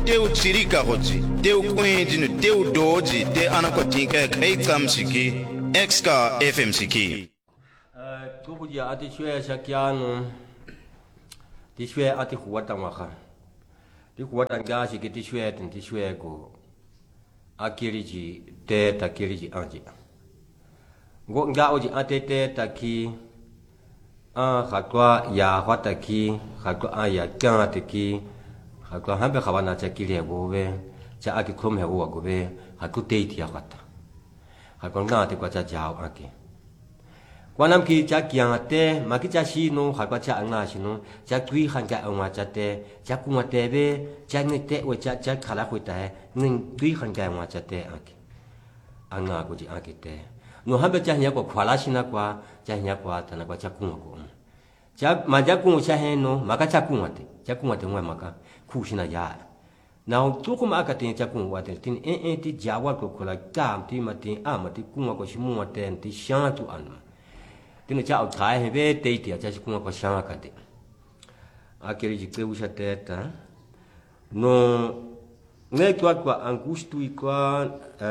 teu chirika hoji teu kwenjinu teu doji te anakotinka kai kamsiki exka fm siki kubuja ati shwe shakiano ti shwe ati huwata waka ti huwata ngashi ki ti shwe ko akiriji te takiriji anje go ngaoji ate te taki khatwa ya hwataki khatwa ya kyataki khatwa hambe khawana chakile gobe cha akikhom he wo gobe hatu teiti ya khata khatwa ngate kwa cha jao ake kwanam ki cha kyate makicha shino khatwa cha nga shino cha twi khanga angwa cha te cha kuma tebe cha ngete we cha khala khwita he ning twi khanga angwa cha te ake anga ko ji ake te no hambe cha nya ko khwala shina kwa cha nya kwa tana kwa cha kuma ko cha maja ku cha he no maka cha kuma te ngwa maka khu shina ya now tu kuma aka tin cha kuma wa te tin ti jawa ko khola kam ti ma tin a ma ti kuma ko shimu wa ten ti shan tu an tin cha au thai he be te ti cha kuma ko shan ka te akiri ji ke usha te ta no ne kwa angustu kwa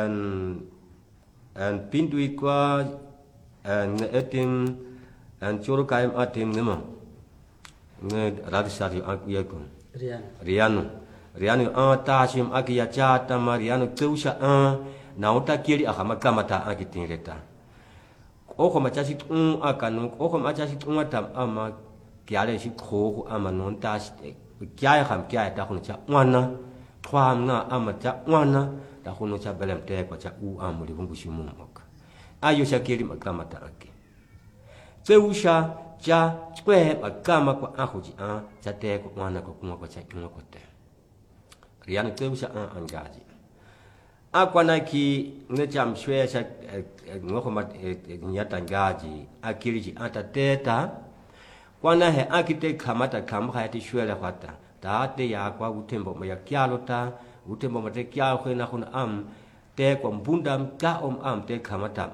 and pindu kwa and etim and choro kaim atim nema ne radisari akiyako riano tashim akiya chata mariano teusha nauta kiri akamaka mata akitinreta oko machashi akanu oko machashi tam ama kiale shi kho ama non tash kya kham kya ta khun cha wana twam na ama cha wana ta khun cha belem te ko cha amuli bungushi mumok ayo shakiri makamata aki teusha cha chwe makama kwa ahuji cha te ko wana ko kuma ko cha kuma ko te riano teusha angaji akwana ki ne cham shwe cha ngoko ma nyata ngaji akiriji ata teta kwana he akite kamata kamha ti shwe la kwata ta te ya kwa utembo ma ya kyalota utembo ma te kya khena khun te ko mbundam ka am te kamata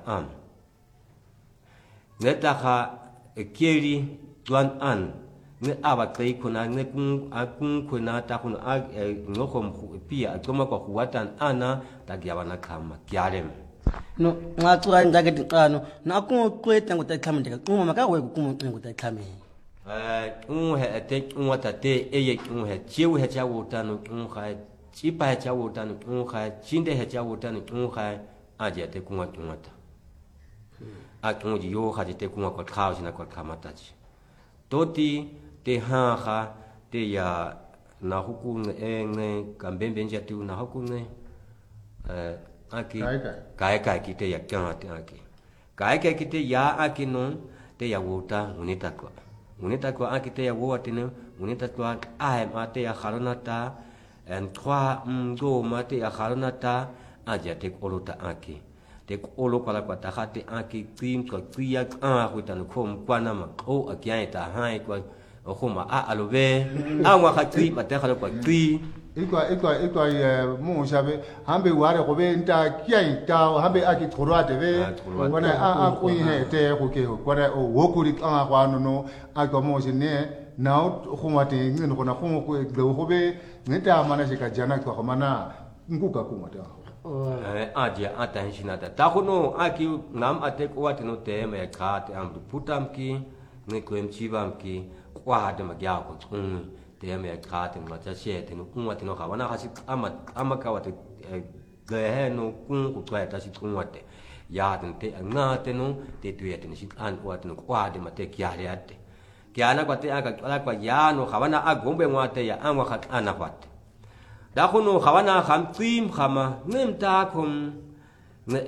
neta kha kiri tuan an ne aba kai kuna ne kun kuna ta kun ngokom pia toma ko huatan ana ta gyabana kama kyarem no ngatsura ngake tiqano na ku kweta ngota khamendeka kuma maka we ku ngota khame he te wata te eye he chiu he cha wotano kha chipa he cha wotano kha chinde he cha wotano kha aje te kunwa tunwata akunji yo kha te kunwa ko khao sina ko khamata chi toti te kha te ya na huku ne kambembe nja tu na huku ne aki kai ki te ya kya te aki kai ki te ya aki no te ya wota unita ko aki te ya wota ne unita ko ai ma te ya kharonata en trois go ma te ya kharonata aja te kolota aki te olo kala kwa ta khate aki tim ko tria hutan khom kwana ma o akia ta hai kwa khoma alobe wa khati ma te khala kwa tri ikwa mo shabe hambe ware ko be nta kia ta hambe aki thorwa de be kwana ko he te ko ke kwana o wokuri kwa no ako mo sine now khoma te ngene kona khomo ko go be ngeta mana shika jana ko mana nguka kuma ta adia atanjinata takuno aki nam ate ko watino te me khate am putam ki ne ko emchibam ki kwa de magya ko te me khate ma cha she te no kun watino khawana khasi ama ka wate ge he no kun ku twa ta si kun wate ya te nga te no te tuye te si an watino kwa de ma te kya re ate kya na kwa te aka kwa ya no khawana agombe ngwate ya anwa khat ana kwate da khono khawana kham trim khama nem ta khum ne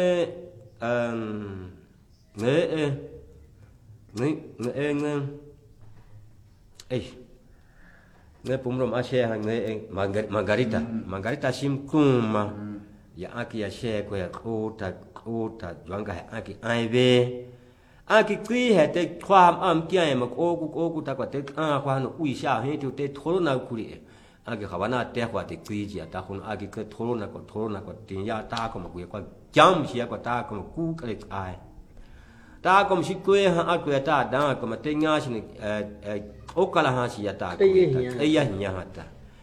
pumrom ashe hang ne margarita sim kuma ya aki ya she ko ya kota jwanga aki aibe aki kri he te khwam kya ma ko ta kwa te kwa no ui sha he te thoro na kuri agi khawana te kwa te kwiji ta khun agi ke thoro na ko tin ya ta ko ma ku kwa jam sia ko ta ko ku kale ai ta ko si ku ha a ku ta da ko ma te nya si o kala ha si ya ta ko e ya nya ha ta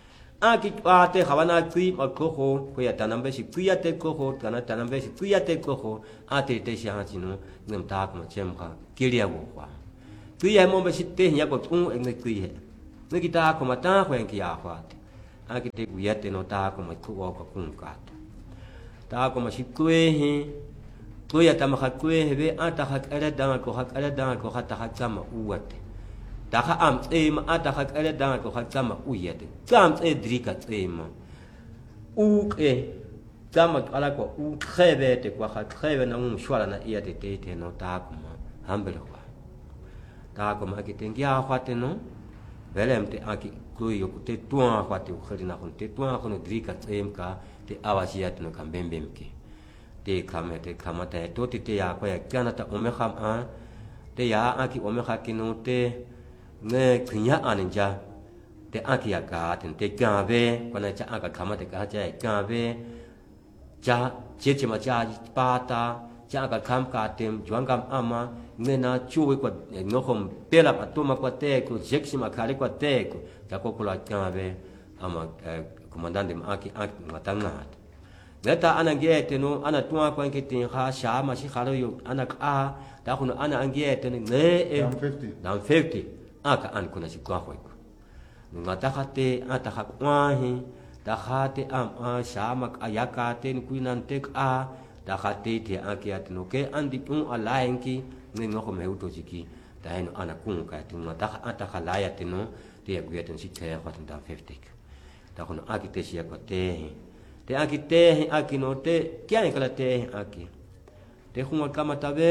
aki ate khawana tri makoko ko ya tanambe si priate koko tanambe si priate koko ate te si hachino ngam ta ko chem kha kilia wo kwa priya mo be si te nya ko tung eng tri he ne kita ko mata ko en ki a kwa aki te ku yate no ta ko ma ku ko kun ka ta ko ma si kwe he ko ya ta ma kha kwe he be ata kha ala danga ko ta kha kama uwate ta kha am tsema ata kha ala danga ko kha kama uyate kam tse drika tsema u ke kama ala ko u khebe te kwa kha khebe na mu shwala na iya te no ta ko ma hambele kwa ta ko ma ki tengia kwa te no velem te aki ko yo te tua kwa te khari na te tua ko no drika tsem ka te awasia te no kambembem ke te kama te to te ya ko ya kana ta ome kham a te ya aki ome kha ki no te ne knya aninja te aki ya ka te ka be ko na cha aka kama te ka cha ka be cha che ma cha pa ta cha ka kam ka tem juang kam ama ne na chu ko no khom pela atuma ko te ko jeksi ma khali ko te ko ta ko la ka be ama comandante ma aki matanga neta ana ngete no ana tua ko nke tin kha sha ma si khalo yo ana ka ta kuno ana ngete ne down 50 aka an kuna si kwa ko ngata khate ata kha kwahi ta khate am sha ma ayaka ten kuinan tek a ta khate te akiat no ke andi un alaenki ne no ko me uto jiki ta no ana kun ka tin ta ata kha laya te no te akueten si te kha tan 50 ta kuno akite si ko te aki te aki no te kian kala te aki te khuma kamata be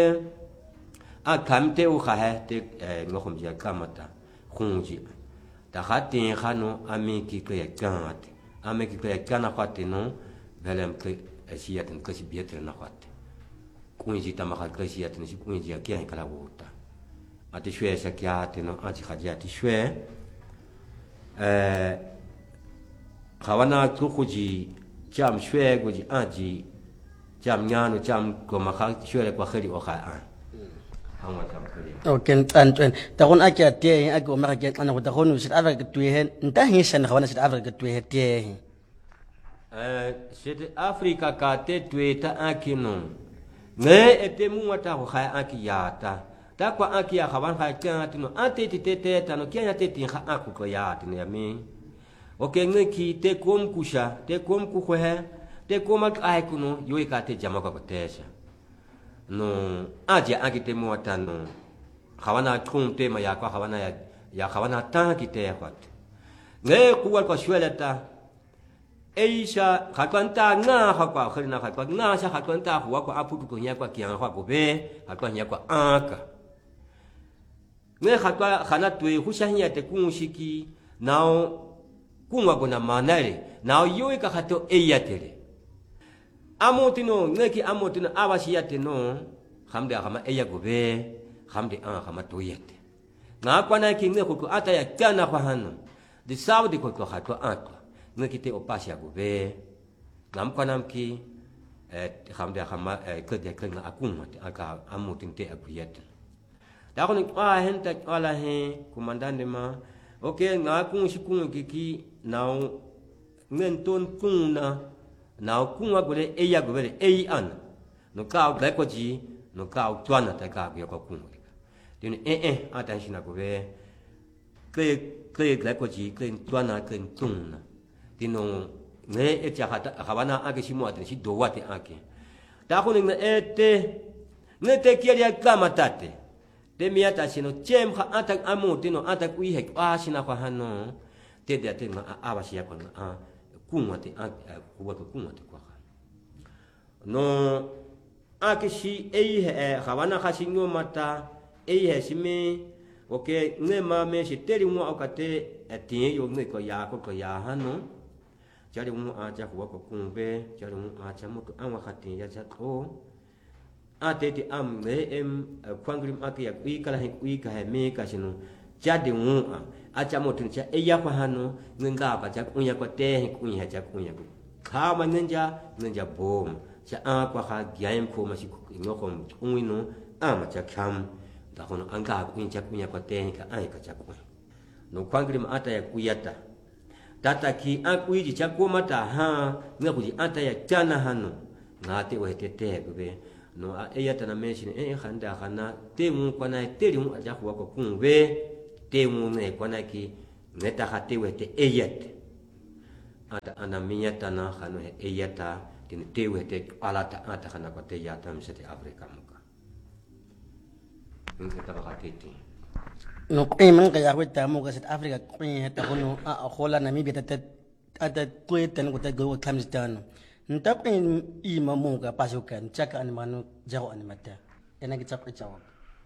akam te u kha te ngo khum ja kamata khunji ta khati khano ami ki ke kan ami ki ke kana khati no velem ke asiaten ke si bietre na khati kunji ta ma kha asiaten si kunji ya kian kala wuta ati shwe sa kya te no ati khaja ti shwe khawana ku khuji jam shwe go ji aji jam nyano jam ko ma kha shwe ko khari o kha an hangwa tam khari okay tan ta kon akya te ak o ma ka ana ko ta kon sit ava ke tuye hen nta hin san khawana sit ava ke tuye te sit africa ka te tuye ta akino ne ete mu wata ko kha akiyata ta kwa akiya khawan kha ka tino ate te ta no kiya te tin kha aku ko ya tin ya mi okay ngeki te kom kusha te kom ku khohe te komak ai kuno yoi ka te jama ko tesha no aja agite mo atano khawana kum te ma ya ko khawana ya khawana ta ki te khot ne kuwal ko shwelata eisha khatwanta nga khakwa khirina khatwa nga sha khatwanta huwa ko aputu ko nya kwa kian khwa ko be khatwa nya kwa aka ne khatwa khana twe husha nya te kunshiki nao kunwa gona manare nao yoi ka khato eyatere amotino ngeki amotino awasiyate no khamde khama eya gobe khamde khama toyete nga kwana ki ne ko ata ya kana kwa hano de saudi ko khato atwa ngeki te opasya gobe ngam kwana mki khamde khama ke de ke nga akumate aka amotin te akuyete da ko ni henta ala he komandante ma okay nga kun shikun kiki now ngenton kuna now kunwa gole eya gole ei an no ka ga ko ji no ka twana ta ka ga ko kun din attention na gobe ke ga ko ji ke twana ke tuna dino ne e cha khabana ake shimo ate shi do wate ake ta ko ne ete ne te kiya kama tate de miata sino chem kha atak amutino atak wi he asina kwa hano te de te ma abasia kwa kumate kuwa kumate kwa no akishi ei he khawana khashi ngo mata ei he shime okay ne ma me shi teri mo akate atie yo ne ko ya hano jari mo acha kuwa ko kumbe jari mo acha mo anwa khati ya cha ko atete am ne kwangrim akia kuikala he kuika he me kasino jadi mo acha mo tin cha eya kwa hano ngenga ba cha kunya kwa te kunya cha kunya ku kama ngenja bom cha kwa kha gyam ko ma shi ngoko unwino ama cha kham da kono anga kunya kwa te ka ai ka cha ku no kwangrim ata ya kuyata tataki aku ji chako mata ha ngakuji anta ya jana hanu ngate we tete be no eya tana mention khanda khana te mu kwana te ri mu aja ko ko kunwe te mu ne kwana ki neta khate we te eyat ata ana minyata na khano eyata tin te we te alata ata khana ko te yata msete afrika muka ngeta ba khate no man ka ya weta mo ka South Africa kwen ta kono a khola Namibia ta ata kweten ko ta go khamstano nta kwen I mamu ka pasukan chaka an manu jago an mata ena ki chapre chawa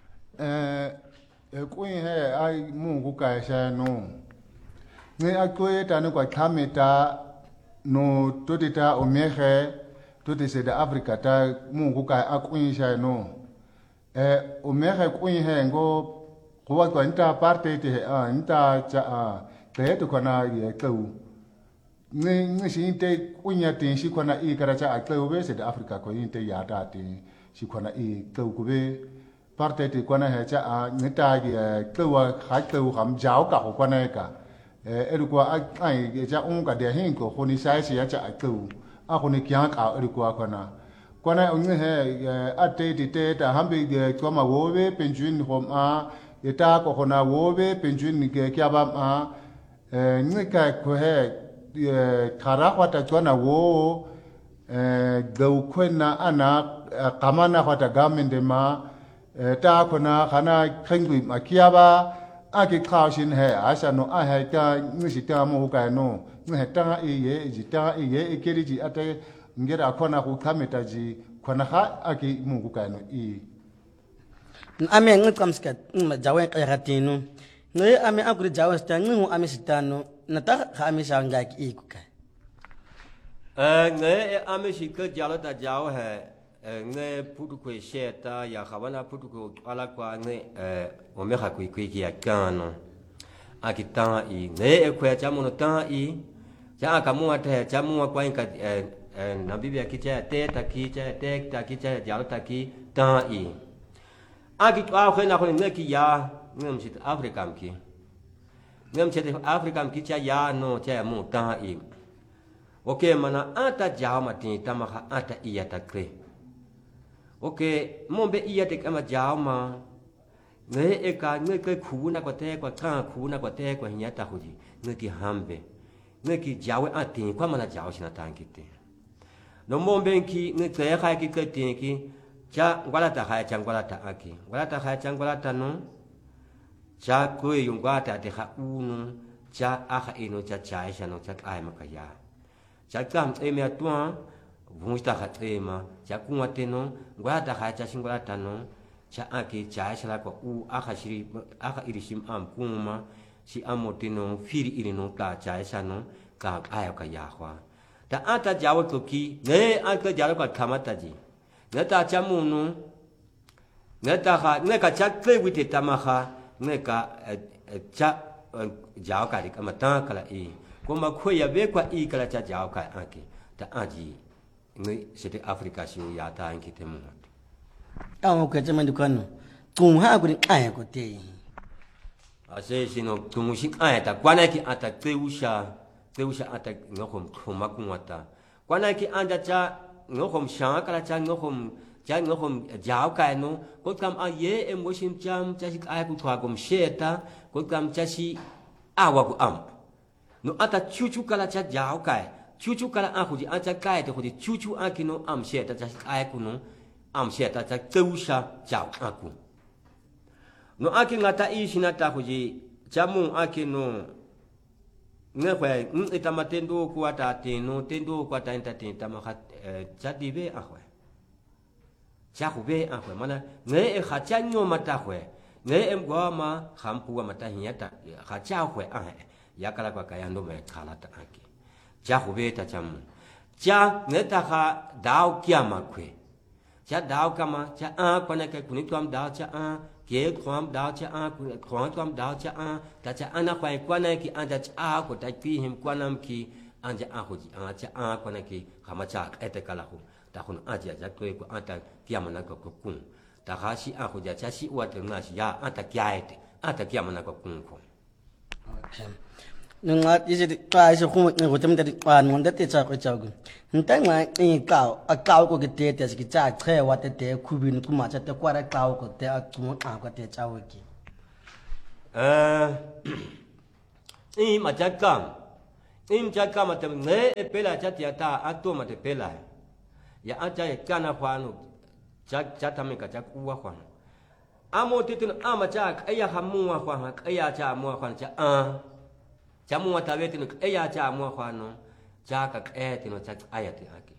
kwen he ai mu ku ka sha no ne a kweta no kwa khameta no totita omehe totise da Africa ta mu ku ka a kwen sha no omehe kwen he ngo kuwa kwa nta parte te nta cha te to kana ye kau ni shi te kunya te shi kana I kara cha kau be se da Africa ko inte ya ta te shi kana I kau ku be parte te kana he cha nta ye kau ha kau ham jao ka ko kana ka ru kwa ai ye cha un ka de hin ko ko ni sai shi ya cha kau a ko ni kya ka ru kwa kana kana un he ate te ta hambe ge ko ma wo be penjun hom a eta ko hona wobe penjun ni ke kyaba ma ni ka ko he khara khata tswana wo gau kwena ana kamana khata gamende ma ta khona khana khengwi ma kyaba aki khawshin he asa no a he ka ni sita mo ka no ni ta ye ji ta ye ekeri ji ate ngera khona ku khameta ji khona kha aki mu ka no I ame ngamska jawe ka ratinu ngai ame akuri jawe sta ngu ame sitano nata ame sanga ki ikuka ngai ame shika jalo ta jawe he ngai putu ko sheta ya khawana putu ko ala kwa ngai o me ha ku ki ya kano akita I ngai ko ya chamono ta I ja ka mu ate cha mu kwa inka na biblia kicha te ta kicha te ta kicha jalo ta ki ta I aki twa khena khone neki ya ngam sit Africa ki ngam sit Africa ki cha ya no cha mu ta I okay mana ata jama tin tamaka ata iya ta kre okay mombe iya te kama jama ne eka ne ke khuna ko te ko ka khuna ko te ko nya ta khuji ne ki hambe ne ki jawe atin kwa mana jawe sina tankite no mombe ki ne te kha ki ke tin ki cha ngwala ta kha cha ngwala ta aki ngwala ta kha cha ngwala ta no cha ko yungwa ta te kha unu cha akha ino cha cha isha no cha ai makaya cha kam e me atwa vunsta kha tema cha kunwa te no ngwala ta kha cha ngwala ta no cha aki cha isha la ko u akha shiri akha irishim am kuma si amotino firi irino ta cha isha no ka ai ka ya khwa ta ata jawo to ki ne aka jawo ka kamata ji neta chamunu neta kha neka chakle wite tamaha neka cha jao ka ri kama ta kala I kuma khoya be kwa I kala cha jao ka anki ta aji ngi sete Africa shi ya ta anki temu awo ka jama dukano tum ha guri aya ko te ase sino tumushi aya ta kwana ki ata teusha ata ngokom khoma kunwata kwana ki anda cha ngokom shang kala cha ngokom jao kai no ko kam a ye emotion cham cha si ai ku thwa kom sheta ko kam cha si awa ku am no ata chuchu kala cha jao kai chuchu kala a khuji a cha kai te khuji chuchu a kino am sheta cha si ai ku no am sheta cha teusha jao aku no aki ngata I sinata khuji chamu akino ngekwe itamatendo ku ata teno tendo ku ata entertain tamakha chadibe ahwe chakube ahwe mana nge khachanyo matahwe nge emgwama khampuwa matahinyata khachahwe ahwe yakala kwa kayando me khalata aki chakube ta chamu cha ngeta kha dao kiama kwe cha dao kama cha a kwana ke kunitwam dao cha a ke khwam dao cha a khwam dao cha a ta cha ana khwai kwana ki anda cha ko ta pi him kwanam ki anja a hoji a cha a kwana ki khama cha ete kala hu ta khun aja ja ko ko ata kiamana ko kun ta kha si a hoja cha si wa te na si ya ata kya ete ata kiamana ko kun ko nqa isi qa isi khumo ngo temta di qa ngonda te tsa go tsa go nta nqa qa a qa go ke te se ke tsa che wa te te khubini kuma tsa te kwara qa go te a tsumo qa go te tsa wo ki majakam majakam te ne e pela cha tia ta ato ma te pela ya acha e kana kwano cha tameka cha kuwa kwano amo titin ama cha aya hamua kwano aya cha amua kwano cha cha mua tavetin aya cha amua kwano cha ka etino cha aya te aki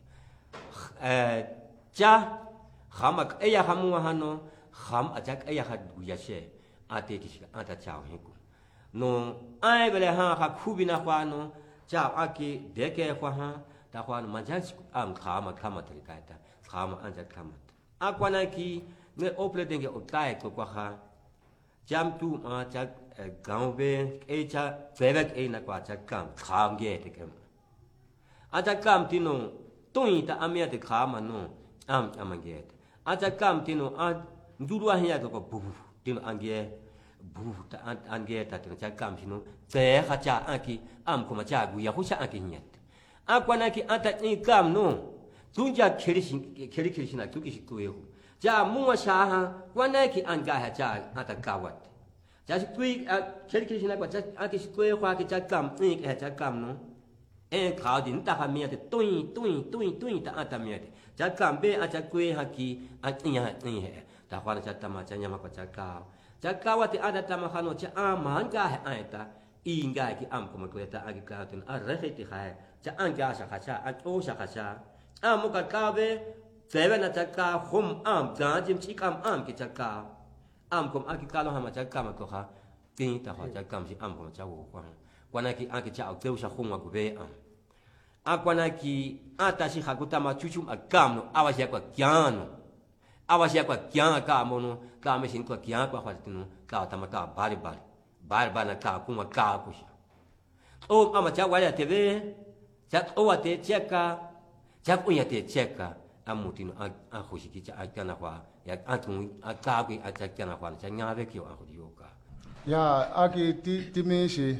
cha khama aya hamua hano kham acha aya hadu ya she ate ki ata cha hiku no ai bele ha khubina kwano cha aki deke kwa ha ta kwano majansi am khama te kaita khama anja khama akwana ki ne ople denge otai ko kwa ha jam tu ma cha gaube e cha bebek e na kwa cha kam kham ge te kem acha kam tino tui ta amia te khama no amange acha kam tino a ndurwa hiya ko bu tino ange bu ta ange ta tino cha kam tino te ha cha aki am ko ma cha gu ya hu cha aki nyet akwana ki ata ni kam no tunja kiri na tuki shikuyo ja muwa shaha wana ki anga ha cha ata kawat ja shikui kiri na kwa cha ati shikuyo kwa ki cha kam ni ha cha kam no ka din ta ha mi ate tui ta ata mi ate cha kam be a cha kui ha ki atinya ni he ta kwa cha tama cha nyama kwa cha kawat ada tama khano cha aman ka ha aita inga ki am ko ma ko ta agi ka tin a re ti ha cha anga sha kha cha a to sha kha cha am ka ka be sebe na cha ka khum am da jim chi kam am ki cha ka am kom aki ka lo ha ma cha ka ma ko ha tin ta ha cha kam si am ko cha wo kwa na ki aki cha au sha khum wa go be am akwana ki ata si kha kuta ma chuchum akam no awa sha kwa kyano awa sha kwa kyan ka mo no ka me sin kwa kyan kwa tinu ka ta ma ka bari na ka kuma ka ku o ama cha wa ya tebe cha o wa te cheka cha ku ya te cheka amutino a khoshiki cha akana kwa ya atun akabi atakana kwa cha nyabe ki a khodiyoka ya aki timishi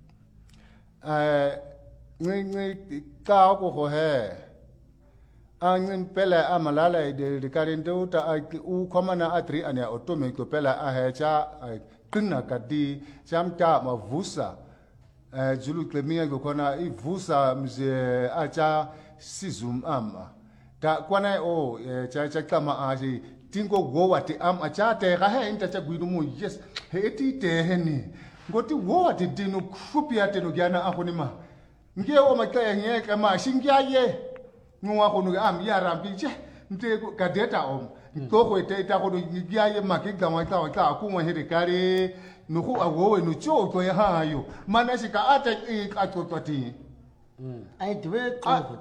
ngi ka ko ho he an pele amalala de karindo ta u komana atri ania otome ko pele a he cha kunna kadi chamta ma vusa julu klemia go kona I vusa mze acha sizum ama ta kwana o cha kama aji tingo wo wati am acha te ga he inta cha gwidu mu yes he ti te he ni ngoti wo wati dinu khupia te no gyana akhonima ngie o makaya nye kama shingya ye ngwa khonu am ya rambi che nte kadeta om to ko te ta ko ngya ye makika wa ta ku mo he kare no ku awo no cho to ya ha yo mana shika ata ka to ti ai tebe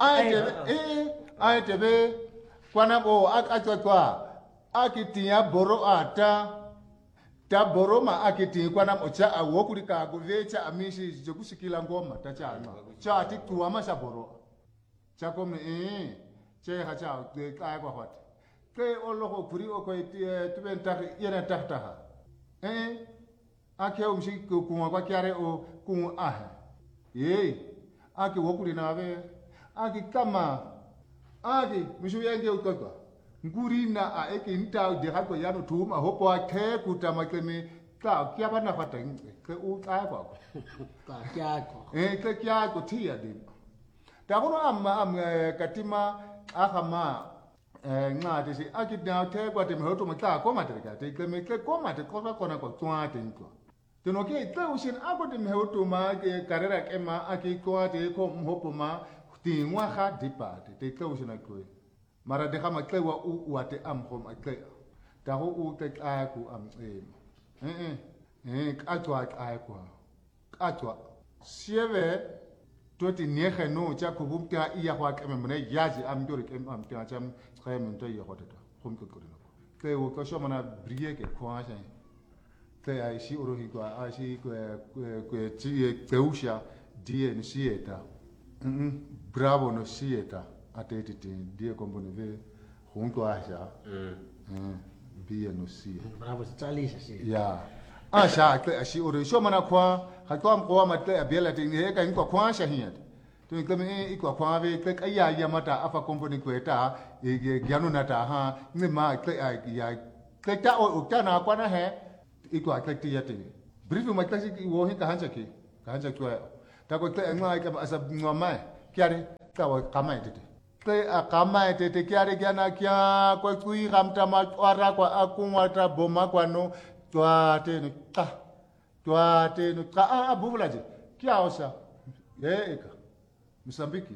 ai tebe kwana bo akatwa akitia boro ata ta boro ma akiti kwana ocha awo kulika govecha amishi jokushikila ngoma tacha cha atitua masha boro cha komi che hacha ke kai kwa hot ke oloko kuri oko tebe ntar yena tahta ake umshi kuma kwa kiare o ku ake wokuri nawe ake kama ake mishu yange ukatwa nguri na a eke nta de hako yano tuma hopo ake kutama keme ka kia bana fata ke u ka kwa ka kia ko ke kia ko tia de ta kono am katima akama nga de si ake na te kwa te hoto mata ko mata ka te keme ke ko mata ko kona ko twa te ko teno ke te ushin ako de hoto ma ke karera ke ma ake ko te ko hopo ma ti ngwa kha dipa te te ushin ko mara de kama klewa u ate am khom akle ta ho u te a ku am atwa sieve toti nehe no cha ku bumta iya kwa keme mne yaji am dori kem am ta cham khem to ya hotata khom ko kodina ke wo ko shomana brie ke kwa sha te ai si oro hi kwa ai si ko ti teusha die ni sieta bravo no sieta ateti die komboneve junto a ella bien no sí bravo stalisha sí ya sha tle ashi ore sho mana kwa khatwam ko ma tle abela ting he kan ko kwa sha hiat tu tle me ko kwa ve tle aya ya mata afa company ko ta gyanu na ta ha ni ma tle ya tle ta o ta na kwa na he ko tle ti ya te brief ma tle ki wo he ka han ki ka han ko ta ko tle ngwa ka asab ngwa mai kyare ka wa ka mai te tle a ka mai te kyare gyana kya ko kui ramta ma twara kwa akungwa ta boma kwa no tua te no ka a buvulaje kia osa eka Mozambique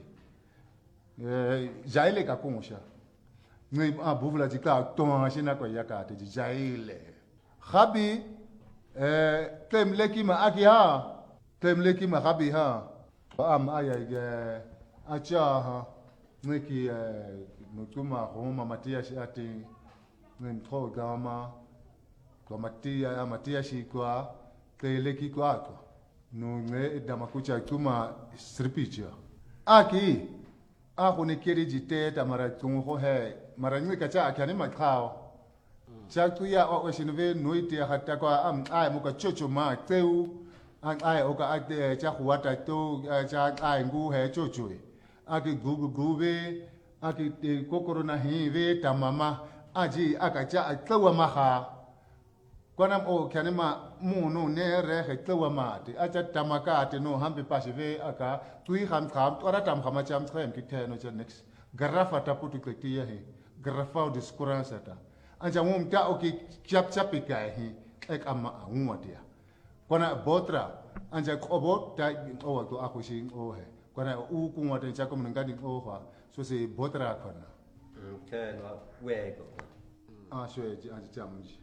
jaile ka kongosha ngi a buvulaje ka ton shina ko yaka te jaile khabi temleki ma akia temleki ma khabi ha am aya acha ha ngi nutuma Roma Matia shati ngi tro gama kwa matia shi kwa keleki kwa kwa no nge damakucha tuma sripicha aki ako ne keri jite ta mara tungo he mara nyi kacha akani makao cha tuya o shinve noite hatta kwa am ai muka chocho ma teu an ai oka ate cha huata to cha ai ngu he chocho aki guve aki kokoro na hive tamama aji akacha atlawa maha kwanam o kanema muno ne re hetwa mate acha tamaka te no hambe pasive aka tui ham kham tora tam khama cham threm ki the no next garafa taputu kletia he garafa discourance ta anja mum ta o ki chap chapika he ek amma ngwa dia kwana botra anja ko ta o to akushi o he kwana u kunwa te cha ko ngadi o fa so se botra kwana ke no we go so e anja chamji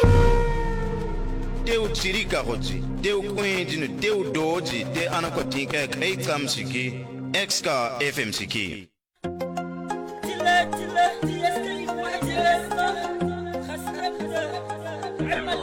Teu tsirika hotsi, teu kwenjinu, teu doji, te anakotinka kai kamsiki, XK FMCK. Tila,